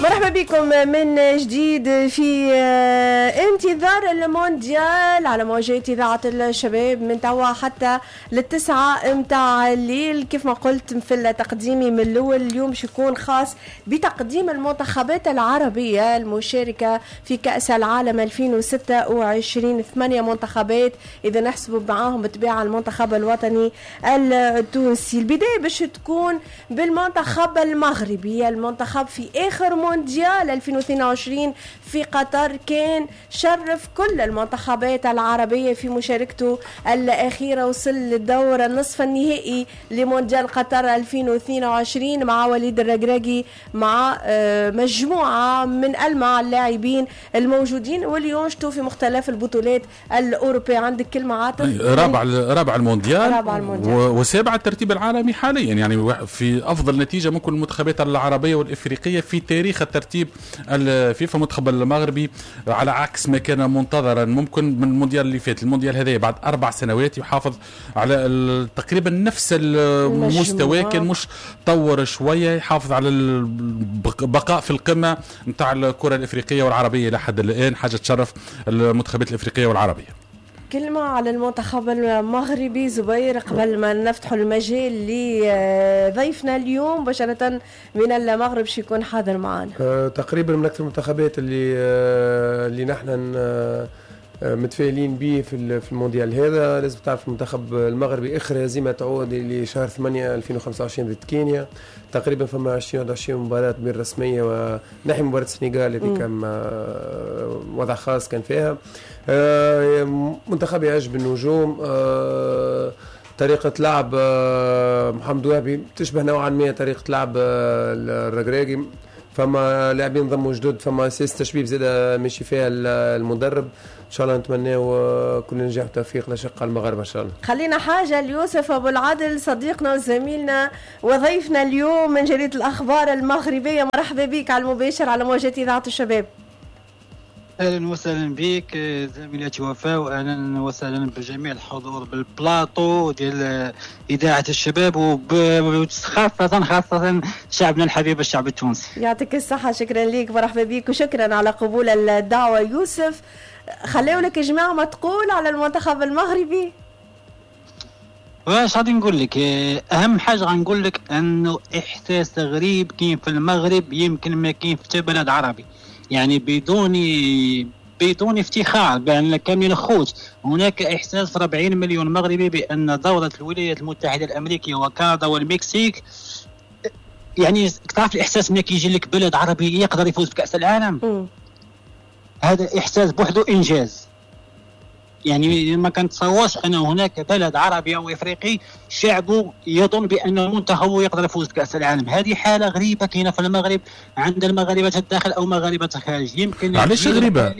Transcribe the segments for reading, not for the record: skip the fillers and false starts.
مرحبا بكم من جديد في انتظار المونديال على موجات إذاعة الشباب من توا حتى للتسعة متاع الليل. كيف ما قلت في التقديمي من الأول، اليوم باش يكون خاص بتقديم المنتخبات العربية المشاركة في كأس العالم 2026. 8 منتخبات إذا نحسبوا معاهم بطبيعة المنتخب الوطني التونسي. البداية باش تكون بالمنتخب المغربي، المنتخب في آخر مونديال 2022 في قطر كان شرف كل المنتخبات العربية في مشاركته الأخيرة، وصل للدور النصف النهائي لمونديال قطر 2022 مع وليد الركراكي مع مجموعة من ألمع اللاعبين الموجودين، واليوم شتو في مختلف البطولات الأوروبية. عندك كلمة عاطف؟ رابع المونديال وسابع الترتيب العالمي حاليا، يعني في أفضل نتيجة ممكن المنتخبات العربية والإفريقية في تاريخ الترتيب الفيفا. المنتخب المغربي على عكس ما كان منتظرا ممكن من المونديال اللي فات، المونديال هذا بعد 4 سنوات يحافظ على تقريبا نفس المستوى، كان مش طور شوية، يحافظ على البقاء في القمة نتاع الكرة الإفريقية والعربية لحد الآن، حاجة تشرف المنتخبات الإفريقية والعربية. كلمة على المنتخب المغربي زبير قبل ما نفتح المجال لضيفنا اليوم مباشرة من المغرب شو يكون حاضر معنا. تقريبا من أكثر المنتخبات اللي نحن متفائلين به في المونديال هذا. لازم تعرف المنتخب المغربي اخر هزيمه تعود لشهر 8 2025 ضد كينيا. تقريبا فما 20 مباراه بين رسميه ونحي مباراه السنغال اللي كان وضع خاص كان فيها. منتخب يعجب النجوم، طريقة لعب محمد وهبي تشبه نوعا ما طريقة لعب الركراكي. فما لاعبين ضموا جدد، فما سياسة تشبيب زاد ماشي فيها المدرب. ان شاء الله نتمناو كل نجاح وتوفيق لشقة المغاربة ان شاء الله. خلينا حاجة ليوسف ابو العدل صديقنا وزميلنا وضيفنا اليوم من جريدة الاخبار المغربية. مرحبا بك على المباشر على موجات اذاعة الشباب. اهلا وسهلا بك زميلتي وفاء، واهلا وسهلا بجميع الحضور بالبلاطو ديال اذاعه الشباب، خاصه شعبنا الحبيب الشعب التونسي. يعطيك الصحه، شكرا لك، مرحبا بك وشكرا على قبول الدعوه. يوسف، خليوا لك يا جماعه ما تقول على المنتخب المغربي. واش غادي نقول لك؟ اهم حاجه غنقول لك انه احساس غريب كاين في المغرب يمكن ما كاين في بلد عربي، يعني بدون افتخار بأن كاملين خوت. هناك إحساس 40 مليون مغربي بأن دورة الولايات المتحدة الأمريكية وكندا والمكسيك، يعني تعرف الإحساس ملي كيجي لك بلد عربي يقدر يفوز بكأس العالم. هذا إحساس بوحده إنجاز، يعني ما كنتصورش أن هناك بلد عربي أو إفريقي شعبه يظن بأن منتخبه يقدر يفوز بكأس العالم. هذه حالة غريبة كاينة في المغرب عند المغاربة الداخل أو مغاربة الخارج. يمكن علاش غريبة؟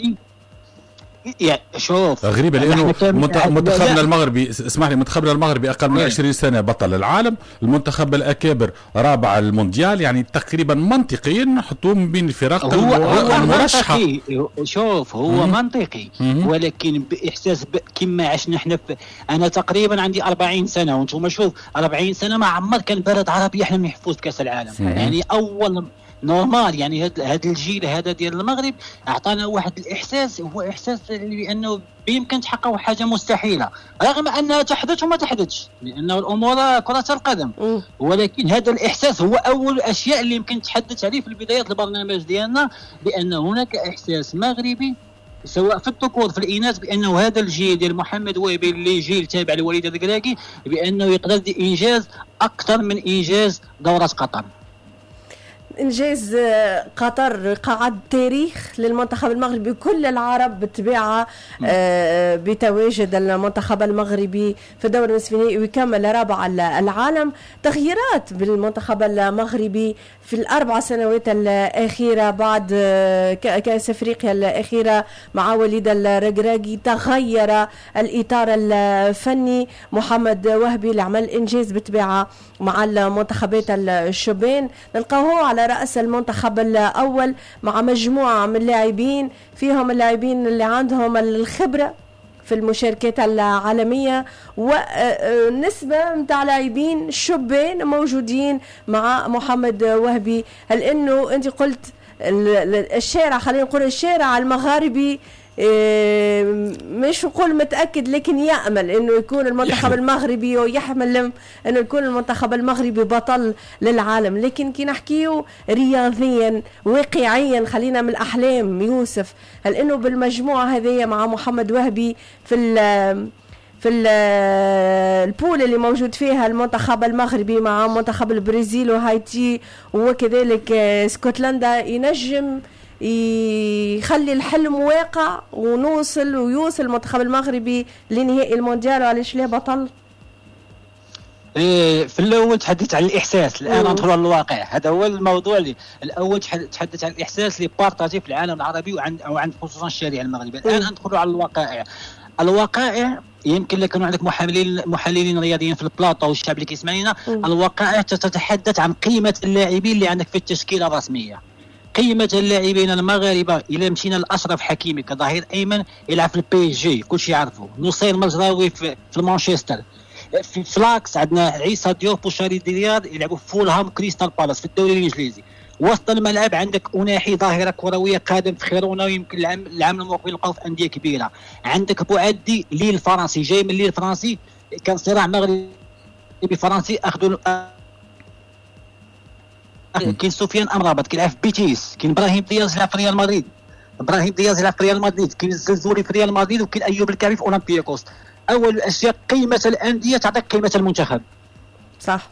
شوف غريبة لأنه منتخبنا المغربي، اسمح لي، منتخبنا المغربي أقل من 20 سنة بطل العالم، المنتخب الأكابر رابع المونديال، يعني تقريبا منطقيا نحطوه من بين الفرق المرشحة. شوف هو منطقي، ولكن بإحساس كما عشنا احنا أنا تقريبا عندي 40 سنة وانتم شوف 40 سنة ما عمر كان بلد عربي احنا يحفوز كأس العالم. يعني أول نورمال، يعني هذا الجيل هذا ديال المغرب اعطانا واحد الاحساس، هو احساس بانه بيمكن تحقق حاجه مستحيله رغم انها تحدث وما تحدثش، لانه الامور كره القدم. ولكن هذا الاحساس هو اول الاشياء اللي يمكن نتحدث عليه في بدايه البرنامج ديالنا، بان هناك احساس مغربي سواء في الذكور في الاناث بانه هذا الجيل ديال محمد وهبي اللي جيل تابع لوليد الركراكي بانه يقدر انجاز اكثر من انجاز دوره قطر. إنجاز قطر قعد تاريخ للمنتخب المغربي، كل العرب بالطبيعة بتواجد المنتخب المغربي في دور النصف النهائي ويكمل رابع العالم. تغييرات بالمنتخب المغربي في ال4 سنوات الأخيرة بعد كأس أفريقيا الأخيرة مع وليد الركراكي تغير الإطار الفني. محمد وهبي اللي عمل إنجاز بالطبيعة مع المنتخبات الشبان، نلقاه على رأس المنتخب الأول مع مجموعة من اللاعبين، فيهم اللاعبين اللي عندهم الخبرة في المشاركات العالمية ونسبة متاع لاعبين شبان موجودين مع محمد وهبي. هل انه انت قلت الشارع، خلينا نقول الشارع المغاربي مش نقول متأكد لكن يأمل انه يكون المنتخب المغربي، ويحمل انه يكون المنتخب المغربي بطل للعالم. لكن كي نحكيه رياضيا واقعيا، خلينا من الاحلام يوسف، هل انه بالمجموعة هذه مع محمد وهبي في البول اللي موجود فيها المنتخب المغربي مع منتخب البرازيل وهايتي وكذلك اسكتلندا، ينجم يخلي الحلم واقع ويوصل المنتخب المغربي لنهائي المونديال؟ وعلاش لا بطل؟ في الاول تحدثت عن الاحساس، الان ندخل على الواقع. هذا هو الموضوع اللي الاول تحدثت عن الاحساس اللي بارطاجي في العالم العربي وعند خصوصا الشارع المغربي. الان ندخل على الوقائع. يمكن لك انه عندك محللين رياضيين في البلاطو والشعب اللي كيسمعنا. الوقائع تتحدث عن قيمه اللاعبين اللي عندك في التشكيله الرسميه. قيمه اللاعبين المغاربه، الى مشينا لاشرف حكيمي كظهير ايمن يلعب في البي جي كلشي يعرفه، نصير مزراوي في مانشستر، في فلاكس عندنا عيسى ديوب وشريد رياض يلعبوا في فولهام كريستال بالاس في الدوري الانجليزي. وسط الملعب عندك أناحي ظاهرة كروية قادم في خيرونا، ويمكن العام المقبل نلقاو في أندية كبيرة. عندك بوعدي ليل فرنسي جاي من ليل الفرنسي، كان صراع مغربي فرنسي أخذوا. كاين سفيان أمرابط كيلعب في بيتيس، كاين إبراهيم دياز يلعب في ريال مدريد، كاين الزلزولي في ريال مدريد، وكاين أيوب الكعبي في أولمبياكوس. أول الأشياء قيمة الأندية تعطيك قيمة المنتخب. صح.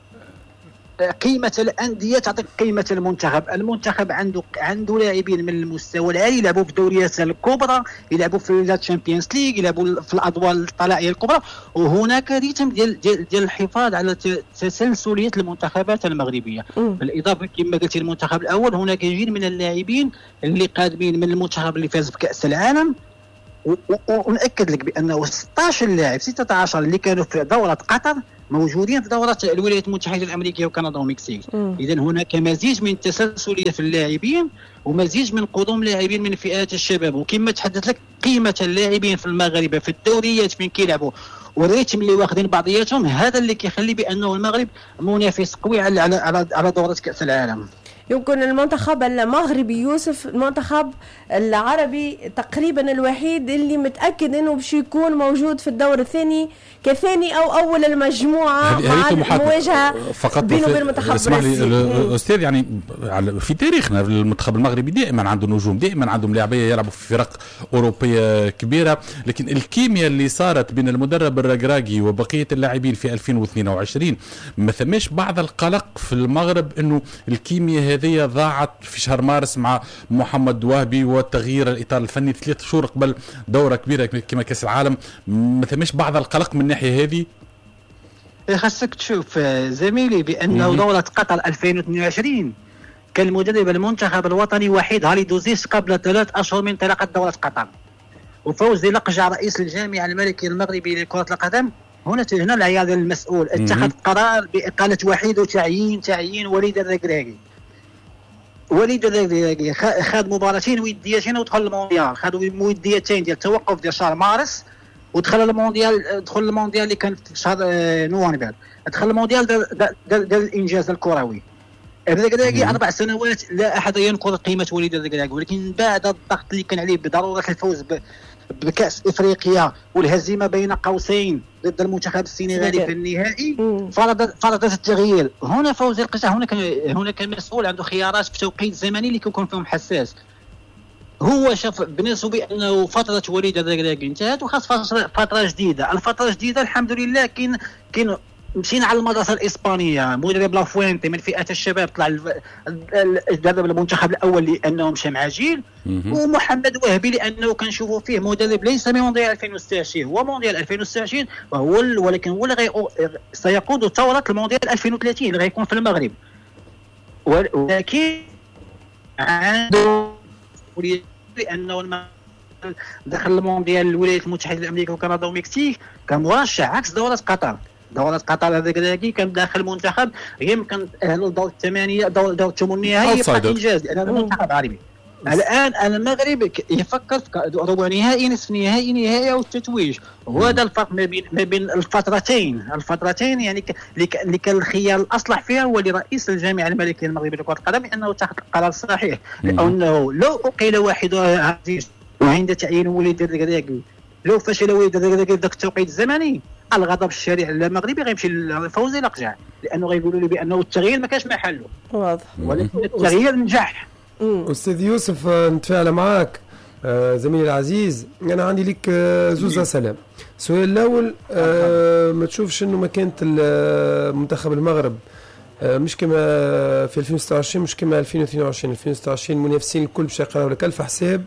قيمة الأندية تعطيك قيمة المنتخب عنده لاعبين من المستوى العالي يلعبوا في دوريات الكبرى، يلعبوا في الشامبيونز ليج، يلعبوا في الأدوار الطلائعية الكبرى، وهناك ريتم ديال الحفاظ على تسلسلية المنتخبات المغربية. بالإضافة كما قلت المنتخب الأول هناك جيل من اللاعبين اللي قادمين من المنتخب اللي فاز بكأس العالم، ونأكد لك بأنه 16 لاعب 16 اللي كانوا في دورة قطر موجودين في دورة الولايات المتحدة الأمريكية وكندا ومكسيك. إذا هناك مزيج من التسلسلية في اللاعبين ومزيج من قدوم لاعبين من فئات الشباب. وكما تحدث لك قيمة اللاعبين في المغرب في الدوريات فين كيلعبوا والريتم اللي واخدين بعضياتهم، هذا اللي كيخلي بأنه المغرب منافس قوي على دورة كأس العالم. يمكن المنتخب المغربي يوسف المنتخب العربي تقريبا الوحيد اللي متأكد انه باش يكون موجود في الدور الثاني كثاني او اول المجموعة مع المواجهة بينه وبين المنتخب البرازيلي. استاذ يعني في تاريخنا المنتخب المغربي دائما عنده نجوم، دائما عندهم لاعبية يلعبوا في فرق أوروبية كبيرة، لكن الكيمياء اللي صارت بين المدرب الركراكي وبقية اللاعبين في 2022 ما ثماش بعض القلق في المغرب انه الكيمياء هذه ضاعت في شهر مارس مع محمد وهبي وتغيير الإطار الفني 3 شهور قبل دورة كبيرة كما كأس العالم؟ ما ثماش بعض القلق من الناحية هذه؟ خاصك تشوف زميلي بأنه دورة قطر 2022 كان المدرب المنتخب الوطني وحيد هالي دوزيس قبل 3 أشهر من انطلاقة دورة قطر، وفوزي لقجع رئيس الجامعة الملكي المغربي لكرة القدم هنا العياذ المسؤول اتخذ قرار بإقالة وحيد وتعيين وليد الركراكي. خاد مباراتين وديتين ودخل المونديال، خدوا وديتين ديال التوقف ديال شهر مارس ودخل المونديال اللي كان في شهر نوفمبر، دخل المونديال ديال الانجاز الكروي. الركراكي 4 سنوات لا احد ينكر قيمه وليد الركراكي، ولكن بعد الضغط اللي كان عليه بضروره الفوز بكأس إفريقيا والهزيمة بين قوسين ضد المنتخب السنغالي في النهائي فرضت التغيير. هنا فوزي القجع هنا كان مسؤول عنده خيارات في توقيت زمني اللي يكون فيهم حساس. هو شاف بنفسه بأنه فترة وليد الركراكي انتهت وخاص فترة جديدة. الفترة الجديدة الحمد لله كاين مشينا على المدرسة الإسبانية، مدرب لافوينتي من فئة الشباب طلع درب المنتخب الأول لأنه مشى مع جيل، ومحمد وهبي لأنه كنشوفوا فيه مدرب ليس من مونديال 2026 هو مونديال 2026 ولكن هو اللي سيقود ثورة المونديال 2030 اللي غيكون في المغرب. ولكن عنده لأنه دخل المونديال الولايات المتحدة الأمريكية وكندا ومكسيك كمرشح عكس دورة قطر. دورة قطر الركراكي كان داخل المنتخب يمكن الدور الثمانية دور الثمانية هي إنجاز لأن المنتخب عربي. الان المغرب يفكر في ربع نهائي، نصف نهائي، نهائي او التتويج. وهذا الفرق ما بين الفترتين يعني اللي كان الخيار الاصلح فيها هو لرئيس الجامعه الملكيه المغربيه لكره القدم انه اتخذ القرار الصحيح، لانه لو اقيل واحد عزيز وعند تعيين وليد الركراكي، لو فشل وليد الركراكي في ذاك التوقيت الزمني، الغضب الشارع المغربي غيمشي لفوزي لقجع، لانه غيقولوا لي بانه التغيير ما كانش محله. واضح. ولكن التغيير نجح. استاذ يوسف نتفاعل معك زميلي العزيز. انا عندي لك زوز اسئله. السؤال الاول، ما تشوفش انه مكانه منتخب المغرب مش كما في 2026 مش كما 2022؟ 2026 المنافسين الكل باش يقراو لك الف حساب.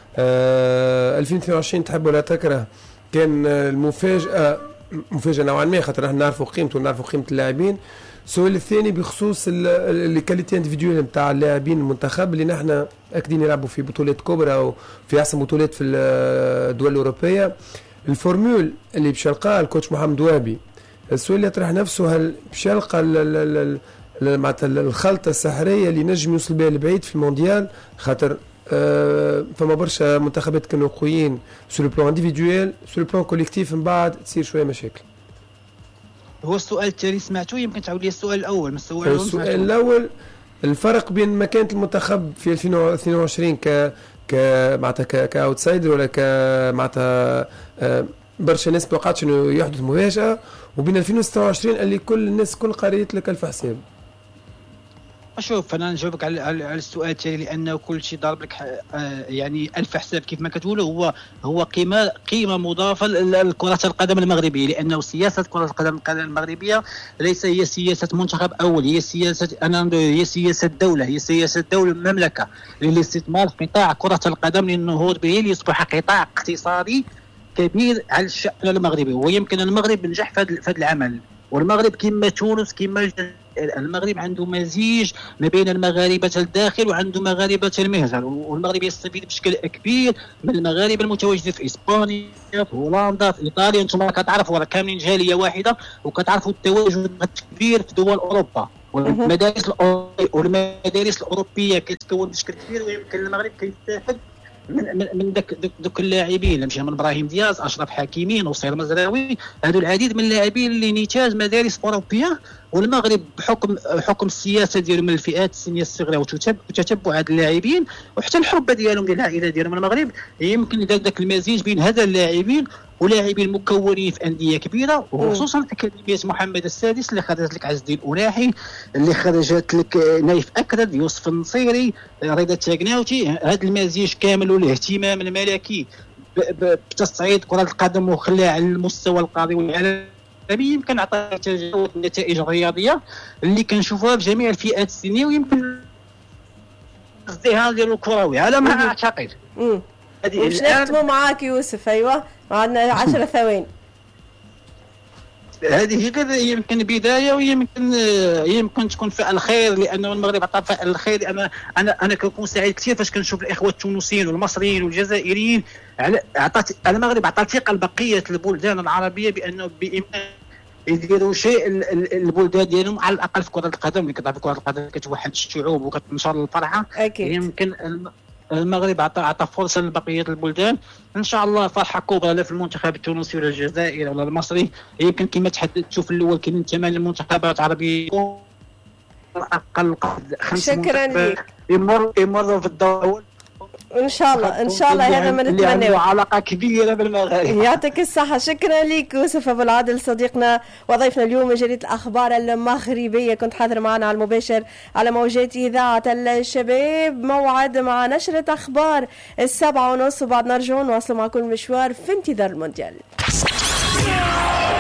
2022 تحب ولا تكره كان المفاجاه مفاجاه نوعا ما، خاطر احنا نعرفوا قيمته ونعرفوا قيمه اللاعبين. السؤال الثاني بخصوص الكاليتي انديفيديوال نتاع اللاعبين المنتخب اللي نحن اكدين يلعبوا في بطولات كبرى وفي احسن بطولات في الدول الاوروبيه. الفورمول اللي باش يلقاها الكوتش محمد وهبي، السؤال اللي يطرح نفسه، هل باش يلقى معناتها الخلطه السحريه اللي نجم يوصل بها لبعيد في المونديال؟ خاطر فما برشا منتخبات كانوا قويين سور البلان انديفيديوال، سور البلان كوليكتيف من بعد تصير شويه مشاكل. هو السؤال التالي سمعته؟ يمكن تعاود لي السؤال الاول. السؤال الاول الفرق بين مكانه المنتخب في 2022 معناتها كاوتسايدر ولا معناتها برشا ناس توقعتش انه يحدث مفاجاه، وبين 2026 اللي كل الناس كل قريت لك الف حساب. شوف انا نجاوبك على السؤال التالي، لانه كل شيء ضارب لك يعني الف حساب كيف ما كتقولوا. هو قيمه مضافه لكره القدم المغربيه، لانه سياسه كره القدم المغربيه ليس هي سياسه منتخب اول، هي سياسه دوله، هي سياسه دوله المملكه للاستثمار في قطاع كره القدم للنهوض به ليصبح قطاع اقتصادي كبير على الشأن المغربي. ويمكن المغرب نجح في هذا العمل. والمغرب كما تونس كما المغرب عنده مزيج ما بين المغاربه الداخل وعنده مغاربه المهجر، والمغرب يستفيد بشكل كبير من المغاربه المتواجدين في اسبانيا، في هولندا، في ايطاليا. انتم كتعرفوا راه كاملين جاليه واحده، وكتعرفوا التواجد الكبير في دول اوروبا، والمدارس الاوروبيه كتكون بشكل كبير. ويمكن المغرب كيستافد من ذوك اللاعبين، مشى من ابراهيم دياز، اشرف حكيمي، نصير مزراوي، هذو العديد من اللاعبين اللي نتاج مدارس اوروبيه. والمغرب بحكم السياسه ديالهم من الفئات السنيه الصغيره وتتبع هاد اللاعبين وحتى الحب ديالهم للعائله ديالهم المغرب، يمكن ذاك المزيج بين هذا اللاعبين ولاعبين مكونين في انديه كبيره، وخصوصا اكاديميه محمد السادس اللي خرجت لك عز الدين أولاحي، اللي خرجت لك نايف اكرد، يوسف النصيري، رضا التاكناوتي. هذا المزيج كامل والاهتمام الملكي بتصعيد كره القدم وخلاها على المستوى القاري والعالمي يمكن عطى النتائج الرياضيه اللي كنشوفوها في جميع الفئات السنيه، ويمكن الازدهار ديال الكروي على ما اعتقد. باش نختموا معاك يوسف. ايوه عندنا 10 ثواني. هذه يمكن بدايه، ويمكن تكون فعل خير، لانه المغرب عطى فعل الخير. انا كنكون سعيد كثير فاش كنشوف الاخوه التونسيين والمصريين والجزائريين المغرب عطى ثقه لبقيه البلدان العربيه بانه بامكان يديروا شيء البلدان ديالهم على الاقل في كره القدم، اللي كتعرف كره القدم كتوحد الشعوب وكتنشر الفرحه. أكيد. يمكن المغرب عطى فرصه لبقيه البلدان. ان شاء الله فرحه كبرى لا في المنتخب التونسي ولا الجزائري ولا المصري. يمكن كما تحدثت في الاول كاين 8 منتخبات عربيه اقل 5 منتخبات يمروا في الدور الاول. ان شاء الله هذا ما نتمناه. عنده علاقه كبيره بالمغرب. يعطيك الصحه. شكرا لك يوسف ابو العادل صديقنا وضيفنا اليوم من جريده الاخبار المغربيه. كنت حاضر معنا على المباشر على موجات اذاعه الشباب. موعد مع نشره اخبار 7:30 وبعد نرجع نواصل معكم المشوار في انتظار المونديال.